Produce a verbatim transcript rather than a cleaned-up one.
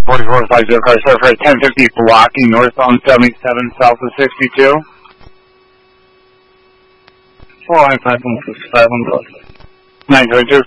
forty-four five zero car surfer at ten fifty blocking northbound seventy-seven south of sixty-two. four nine five one six five one plus. nine two two.